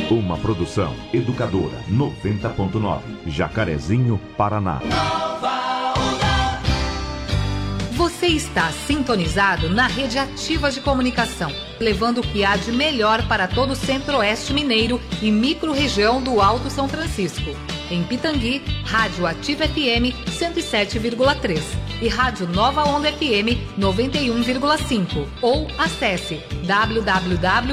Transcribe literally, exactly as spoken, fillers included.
Uma produção educadora noventa ponto nove, Jacarezinho, Paraná. Você está sintonizado na Rede Ativa de Comunicação, levando o que há de melhor para todo o Centro-Oeste Mineiro e micro-região do Alto São Francisco. Em Pitangui, Rádio Ativa F M cento e sete vírgula três e Rádio Nova Onda F M noventa e um vírgula cinco. Ou acesse w w w